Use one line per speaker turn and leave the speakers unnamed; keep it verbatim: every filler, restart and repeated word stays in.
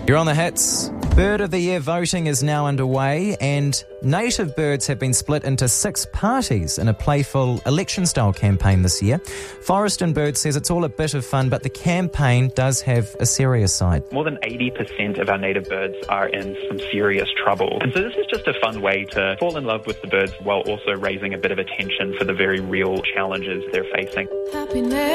You're on the hits. Bird of the Year voting is now underway, and native birds have been split into six parties in a playful election-style campaign this year. Forest and Bird says it's all a bit of fun, but the campaign does have a serious side.
More than eighty percent of our native birds are in some serious trouble. And so this is just a fun way to fall in love with the birds while also raising a bit of attention for the very real challenges they're facing.
Happiness.